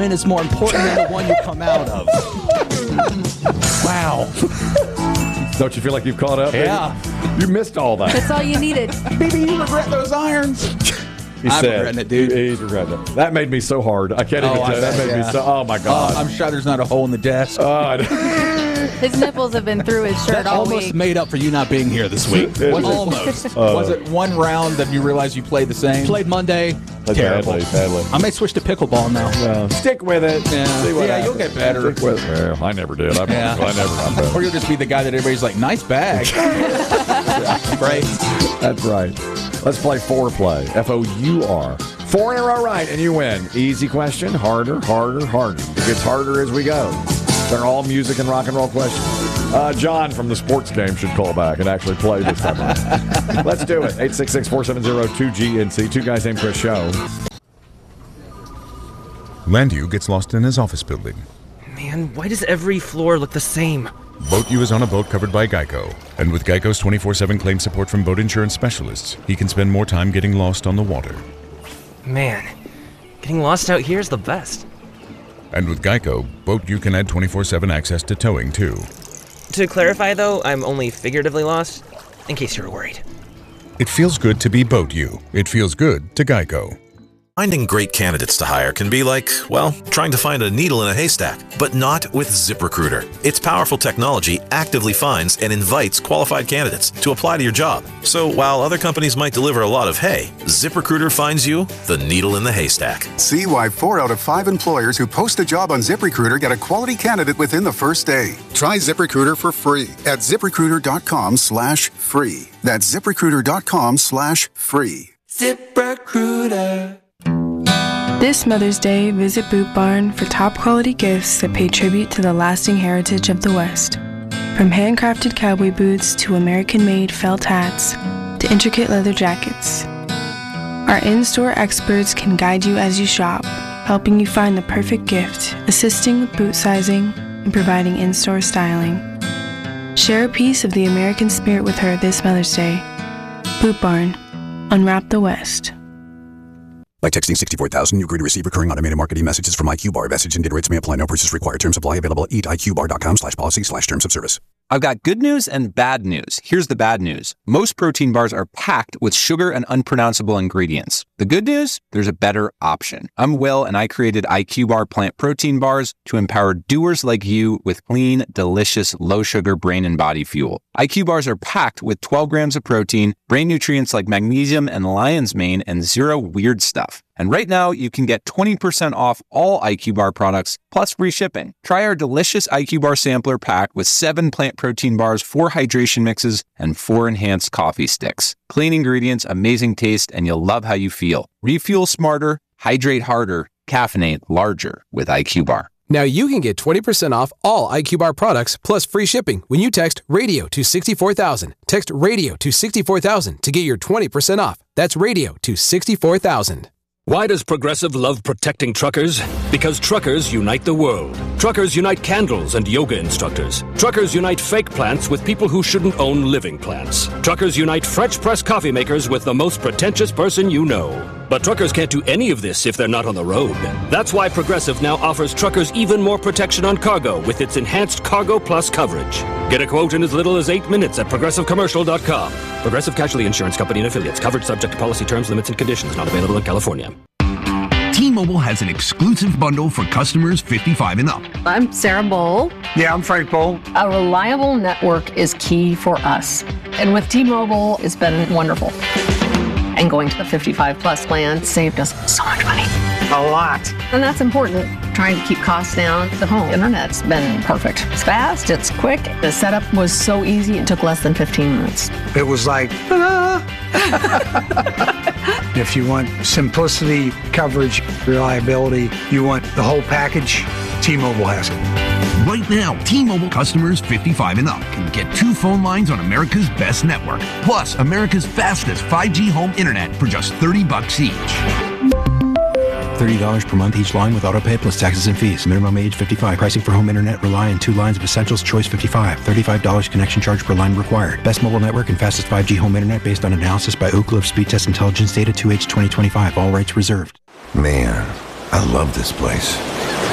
is more important than the one you come out of. Wow. Don't you feel like you've caught up? Yeah. You missed all that. That's all you needed. Baby, you regret those irons. I'm regretting it, dude. He's regretting it. That made me so hard. I can't even tell you. That made me so... Oh, my God. I'm sure there's not a hole in the desk. His nipples have been through his shirt that all almost week. made up for you not being here this week. Almost. Was it one round that you realized you played the same? Played Monday. Terrible. Badly. I may switch to pickleball now. Stick with it. Yeah, you'll get better. Stick with it. Well, I never did. I never got better. Or you'll just be the guy that everybody's like, nice bag. Right. That's right. Let's play foreplay. F-O-U-R. 4 in a row right, and you win. Easy question. Harder. It gets harder as we go. They're all music and rock and roll questions. John from the sports game should call back and actually play this time. Let's do it. 866-470-2GNC. Two guys named Chris show. Landu gets lost in his office building. Man, why does every floor look the same? Boat U is on a boat covered by Geico. And with Geico's 24/7 claim support from boat insurance specialists, he can spend more time getting lost on the water. Man, getting lost out here is the best. And with Geico, Boat U can add 24/7 access to towing, too. To clarify, though, I'm only figuratively lost, in case you were worried. It feels good to be Boat U. It feels good to Geico. Finding great candidates to hire can be like, well, trying to find a needle in a haystack, but not with ZipRecruiter. Its powerful technology actively finds and invites qualified candidates to apply to your job. So while other companies might deliver a lot of hay, ZipRecruiter finds you the needle in the haystack. See why 4 out of 5 employers who post a job on ZipRecruiter get a quality candidate within the first day. Try ZipRecruiter for free at ZipRecruiter.com/free. That's ZipRecruiter.com/free. ZipRecruiter. This Mother's Day, visit Boot Barn for top quality gifts that pay tribute to the lasting heritage of the West. From handcrafted cowboy boots to American-made felt hats to intricate leather jackets. Our in-store experts can guide you as you shop, helping you find the perfect gift, assisting with boot sizing, and providing in-store styling. Share a piece of the American spirit with her this Mother's Day. Boot Barn. Unwrap the West. By texting 64,000, you agree to receive recurring automated marketing messages from IQ Bar. Message and data rates may apply. No purchase required. Terms apply. Available at eatiqbar.com/policy/terms of service. I've got good news and bad news. Here's the bad news. Most protein bars are packed with sugar and unpronounceable ingredients. The good news? There's a better option. I'm Will, and I created IQ Bar plant protein bars to empower doers like you with clean, delicious, low-sugar brain and body fuel. IQ Bars are packed with 12 grams of protein, brain nutrients like magnesium and lion's mane, and zero weird stuff. And right now, you can get 20% off all IQ Bar products, plus free shipping. Try our delicious IQ Bar sampler pack with 7 plant protein bars, 4 hydration mixes, and 4 enhanced coffee sticks. Clean ingredients, amazing taste, and you'll love how you feel. Refuel smarter, hydrate harder, caffeinate larger with IQ Bar. Now you can get 20% off all IQ Bar products plus free shipping when you text RADIO to 64,000. Text RADIO to 64,000 to get your 20% off. That's RADIO to 64,000. Why does Progressive love protecting truckers? Because truckers unite the world. Truckers unite candles and yoga instructors. Truckers unite fake plants with people who shouldn't own living plants. Truckers unite French press coffee makers with the most pretentious person you know. But truckers can't do any of this if they're not on the road. That's why Progressive now offers truckers even more protection on cargo with its enhanced Cargo Plus coverage. Get a quote in as little as 8 minutes at ProgressiveCommercial.com. Progressive Casualty Insurance Company and Affiliates. Coverage subject to policy terms, limits, and conditions. Not available in California. T-Mobile has an exclusive bundle for customers 55 and up. I'm Sarah Bowl. Yeah, I'm Frank Bowl. A reliable network is key for us. And with T-Mobile, it's been wonderful. And going to the 55 plus plan saved us so much money. A lot. And that's important. Trying to keep costs down. The home internet's been perfect. It's fast, it's quick. The setup was so easy, it took less than 15 minutes. It was like, ta-da! If you want simplicity, coverage, reliability, you want the whole package, T-Mobile has it. Right now, T-Mobile customers 55 and up can get 2 phone lines on America's best network, plus America's fastest 5G home internet for just $30 each. $30 per month each line with autopay plus taxes and fees. Minimum age 55. Pricing for home internet rely on 2 lines of Essentials Choice 55. $35 connection charge per line required. Best mobile network and fastest 5G home internet based on analysis by Ookla of Speed Test Intelligence data 2H 2025. All rights reserved. Man, I love this place.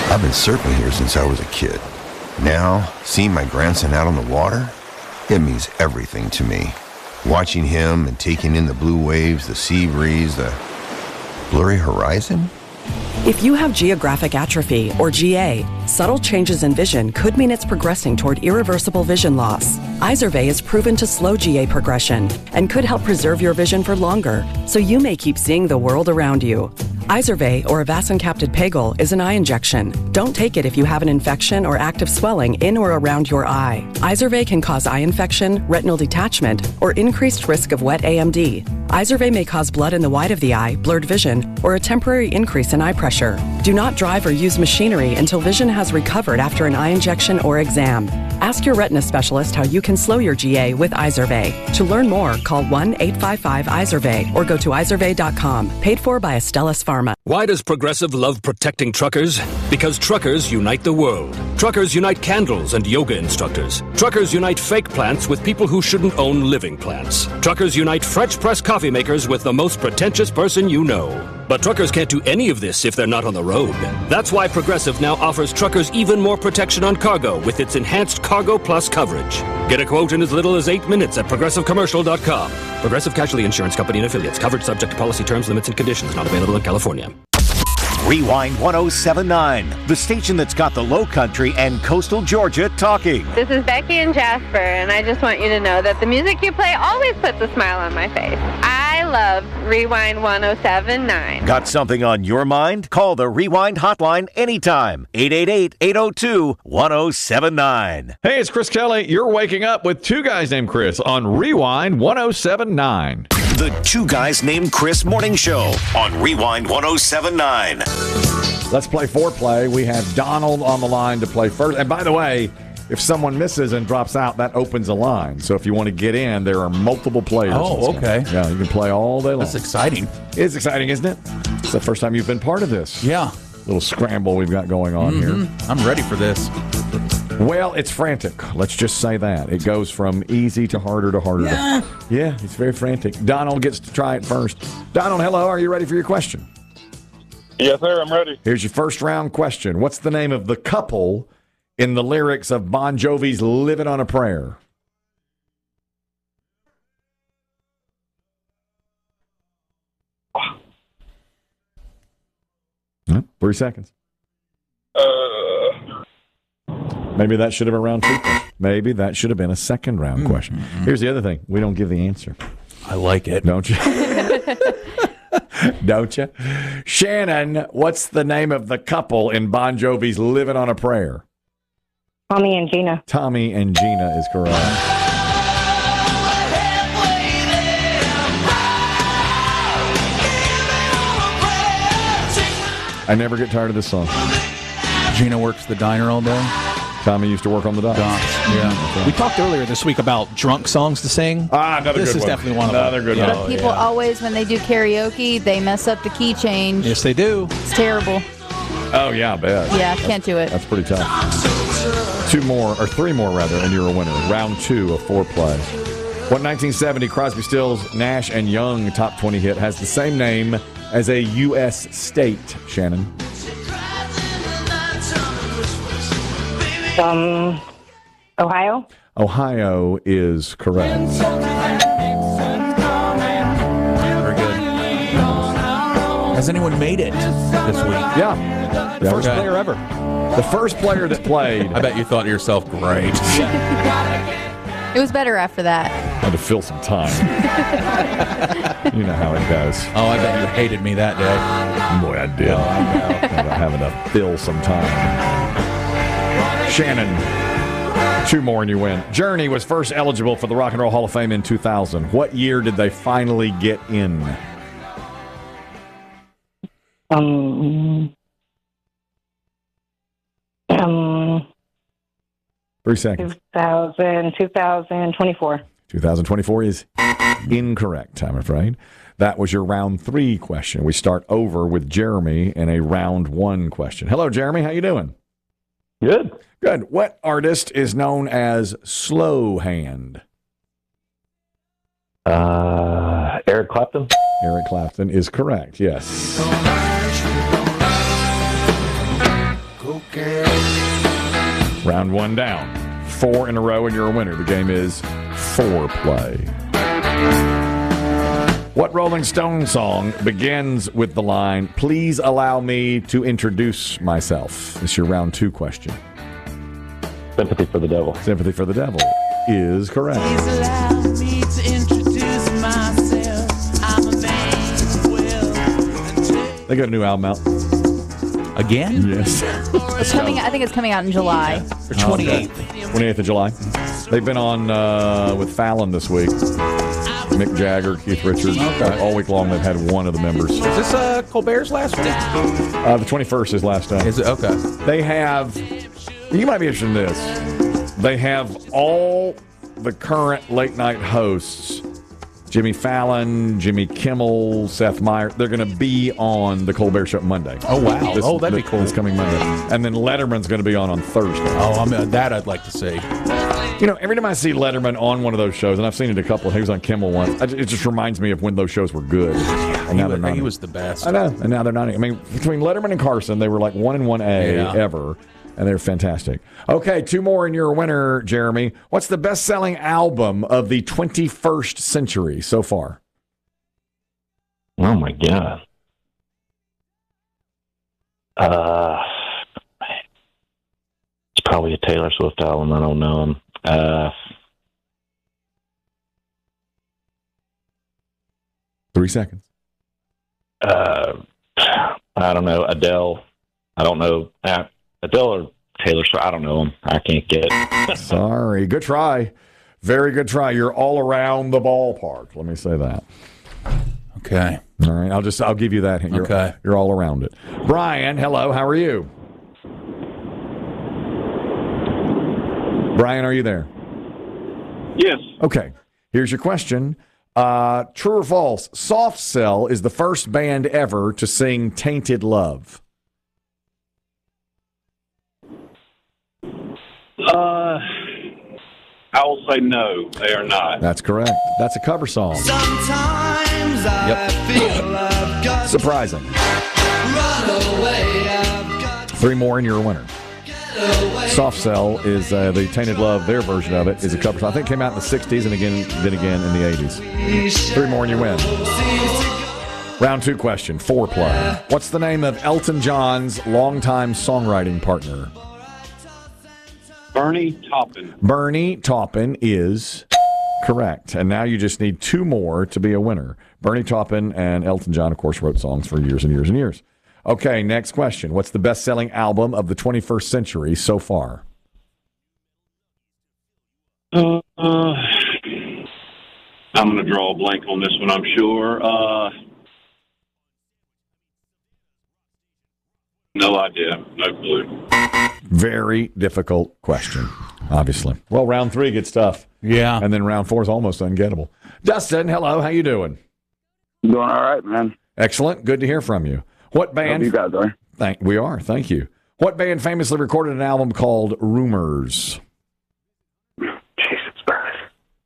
I've been surfing here since I was a kid. Now, seeing my grandson out on the water, it means everything to me. Watching him and taking in the blue waves, the sea breeze, the blurry horizon. If you have geographic atrophy, or GA, subtle changes in vision could mean it's progressing toward irreversible vision loss. Izervay is proven to slow GA progression and could help preserve your vision for longer, so you may keep seeing the world around you. Izervay, or avacincaptad pegol, is an eye injection. Don't take it if you have an infection or active swelling in or around your eye. Izervay can cause eye infection, retinal detachment, or increased risk of wet AMD. Izervay may cause blood in the white of the eye, blurred vision, or a temporary increase in eye pressure. Do not drive or use machinery until vision has recovered after an eye injection or exam. Ask your retina specialist how you can slow your GA with Izervay. To learn more, call 1-855-IZERVAY or go to izervay.com. Paid for by Astellas Pharma. Why does Progressive love protecting truckers? Because truckers unite the world. Truckers unite candles and yoga instructors. Truckers unite fake plants with people who shouldn't own living plants. Truckers unite French press coffee makers with the most pretentious person you know. But truckers can't do any of this if they're not on the road. That's why Progressive now offers truckers even more protection on cargo with its enhanced Cargo Plus coverage. Get a quote in as little as 8 minutes at ProgressiveCommercial.com. Progressive Casualty Insurance Company and Affiliates. Coverage subject to policy terms, limits, and conditions. Not available in California. Rewind 107.9, the station that's got the Low Country and coastal Georgia talking. This is Becky and Jasper, and I just want you to know that the music you play always puts a smile on my face. I love Rewind 107.9. Got something on your mind? Call the Rewind hotline anytime. 888-802-1079. Hey, it's Chris Kelly. You're waking up with two guys named Chris on Rewind 107.9. The Two Guys Named Chris Morning Show on Rewind 107.9. Let's play foreplay. We have Donald on the line to play first. And by the way, if someone misses and drops out, that opens a line. So if you want to get in, there are multiple players. Oh, okay. Yeah, you can play all day long. That's exciting. It's exciting, isn't it? It's the first time you've been part of this. Yeah. Little scramble we've got going on here. I'm ready for this. Well, it's frantic. Let's just say that. It goes from easy to harder to harder. Yeah, it's very frantic. Donald gets to try it first. Donald, hello. Are you ready for your question? Yes, sir. I'm ready. Here's your first round question. What's the name of the couple in the lyrics of Bon Jovi's Living on a Prayer? Oh, 3 seconds. Maybe that should have been round 2. Maybe that should have been a second round question. Here's the other thing. We don't give the answer. I like it. Don't you? Don't you? Shannon, what's the name of the couple in Bon Jovi's Living on a Prayer? Tommy and Gina. Tommy and Gina is correct. I never get tired of this song. Gina works the diner all day. Tommy used to work on the docks. Yeah. We talked earlier this week about drunk songs to sing. Another this good is one. Definitely one another of them. Good one. But people always, when they do karaoke, they mess up the key change. Yes, they do. It's terrible. Oh, yeah, I bet. Yeah, can't do it. That's pretty tough. 3 more, and you're a winner. Round 2 of foreplay. What 1970 Crosby, Stills, Nash & Young top 20 hit has the same name as a U.S. state, Shannon? Ohio? Ohio is correct. Very good. Has anyone made it this week? Yeah. First player ever. The first player that played. I bet you thought to yourself, great. It was better after that. Had to fill some time. You know how it goes. Oh, I bet you hated me that day. Boy, I did. Having to fill some time. Shannon, 2 more and you win. Journey was first eligible for the Rock and Roll Hall of Fame in 2000. What year did they finally get in? 3 seconds. 2024. 2024 is incorrect, I'm afraid. That was your round 3 question. We start over with Jeremy in a round 1 question. Hello, Jeremy. How you doing? Good. Good. What artist is known as Slow Hand? Eric Clapton. Eric Clapton is correct, yes. Round one down. 4 in a row and you're a winner. The game is foreplay. What Rolling Stone song begins with the line, "Please allow me to introduce myself"? It's your round 2 question. Sympathy for the Devil. Sympathy for the Devil is correct. Please allow me to introduce myself. I'm a man who will. They got a new album out. Again? Yes. It's coming. I think it's coming out in July. Or 28th. 28th of July. They've been on with Fallon this week. Mick Jagger, Keith Richards. All week long they've had one of the members. Is this Colbert's last week? The 21st is last time. Is it? Okay. They have, you might be interested in this, they have all the current late night hosts, Jimmy Fallon, Jimmy Kimmel, Seth Meyers, they're going to be on the Colbert Show Monday. Oh, wow. That'd be cool. This coming Monday. And then Letterman's going to be on Thursday. Oh, that I'd like to see. You know, every time I see Letterman on one of those shows, and I've seen it a couple, he was on Kimmel once, it just reminds me of when those shows were good. And now they're not. He was the best. I know, and now they're not. I mean, between Letterman and Carson, they were like 1 and 1A ever, and they're fantastic. Okay, 2 more and you're a winner, Jeremy. What's the best-selling album of the 21st century so far? Oh, my God. It's probably a Taylor Swift album. I don't know him. 3 seconds. I don't know. Adele. I don't know. Adele or Taylor Swift. I don't know him. I can't get it. Sorry. Good try. Very good try. You're all around the ballpark. Let me say that. Okay. All right. I'll give you that. You're all around it. Brian, hello. How are you? Brian, are you there? Yes. Okay. Here's your question. True or false? Soft Cell is the first band ever to sing Tainted Love. I will say no, they are not. That's correct. That's a cover song. Sometimes I feel I've got Surprising. run away. I've got 3 more and you're a winner. Soft Cell is the Tainted Love. Their version of it is a cover song. I think it came out in the 60s and again in the 80s. 3 more and you win. Round 2 question, foreplay. What's the name of Elton John's longtime songwriting partner? Bernie Taupin. Bernie Taupin is correct. And now you just need 2 more to be a winner. Bernie Taupin and Elton John, of course, wrote songs for years and years and years. Okay, next question. What's the best-selling album of the 21st century so far? I'm going to draw a blank on this one, I'm sure. No idea. No clue. Very difficult question, obviously. Well, round 3 gets tough. Yeah. And then round 4 is almost ungettable. Dustin, hello. How you doing? Doing all right, man. Excellent. Good to hear from you. What band? You guys are. We are. Thank you. What band famously recorded an album called Rumors? Jesus Christ.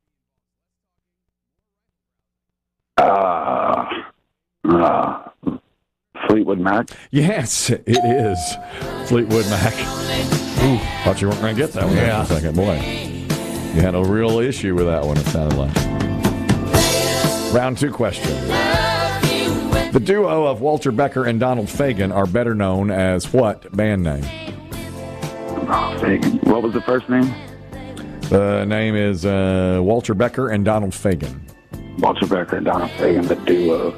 Fleetwood Mac? Yes, it is Fleetwood Mac. Ooh, thought you weren't going to get that one for a second. Boy, you had a real issue with that one, it sounded like. Round 2 question. The duo of Walter Becker and Donald Fagen are better known as what band name? Fagen. What was the first name? The name is Walter Becker and Donald Fagen. Walter Becker and Donald Fagen, the duo.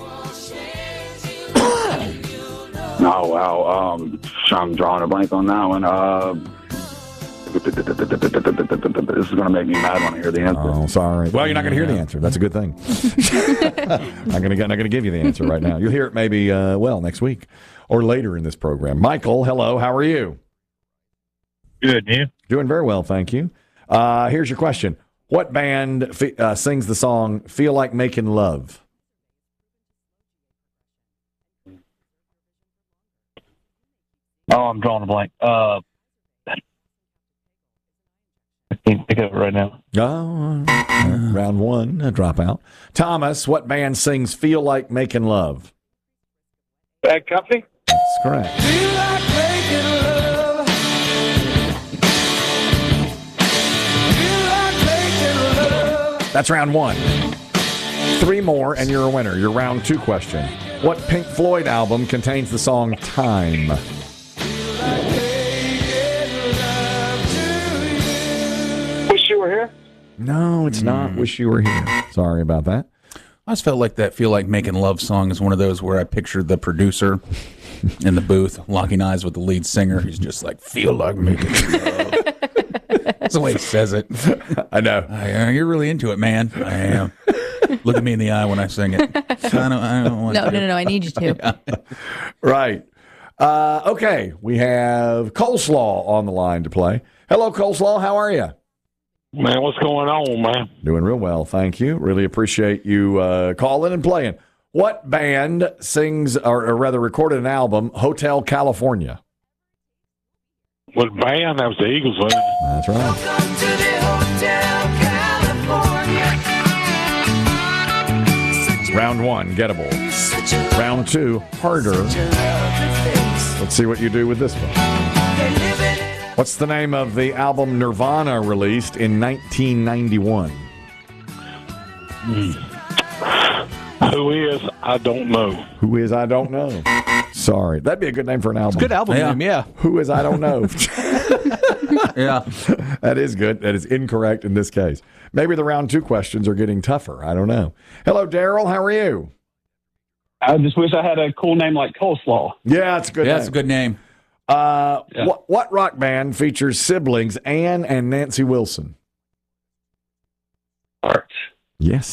Oh, wow. I'm drawing a blank on that one. This is going to make me mad when I hear the answer. Oh, sorry. Well, you're not going to hear the answer. That's a good thing. I'm not going to give you the answer right now. You'll hear it maybe, next week or later in this program. Michael, hello. How are you? Good, you? Doing very well, thank you. Here's your question. What band sings the song Feel Like Making Love? Oh, I'm drawing a blank. I can't pick up right now. Round 1, a dropout. Thomas, what band sings Feel Like Making Love? Bad Company? That's correct. feel like making love. That's round one. 3 more, and you're a winner. Your round 2 question. What Pink Floyd album contains the song Time? Wish You Were Here? No, it's not Wish You Were Here. Sorry about that. I just felt like that Feel Like Making Love song is one of those where I pictured the producer in the booth locking eyes with the lead singer. He's just like, feel like making love. That's the way he says it. I know. You're really into it, man. I am. Look at me in the eye when I sing it. I don't want to. No, I need you to. Right. Okay, we have Coleslaw on the line to play. Hello, Coleslaw. How are you? Man, what's going on, man? Doing real well, thank you. Really appreciate you calling and playing. What band sings, or rather recorded an album, Hotel California? What band? That was the Eagles, wasn't it? That's right. Welcome to the Hotel California. Round 1, gettable. Round 2, harder. Let's see what you do with this one. What's the name of the album Nirvana released in 1991? Who is? I don't know. Who is? I don't know. Sorry. That'd be a good name for an album. It's a good album name, yeah. Who is? I don't know. Yeah. That is good. That is incorrect in this case. Maybe the round 2 questions are getting tougher. I don't know. Hello, Daryl. How are you? I just wish I had a cool name like Coleslaw. Yeah, it's a good name. It's a good name. What rock band features siblings Ann and Nancy Wilson? Art. Yes.